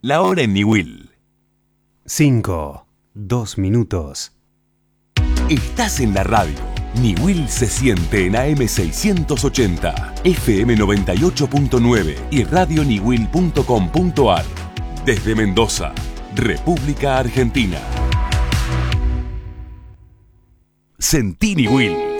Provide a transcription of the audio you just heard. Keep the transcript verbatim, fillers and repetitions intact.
La hora en Niwil. Cinco, dos minutos. Estás en la radio. Niwil se siente en A M seiscientos ochenta, F M noventa y ocho punto nueve y radio niwil punto com punto ar. Desde Mendoza, República Argentina. Sentí Niwil.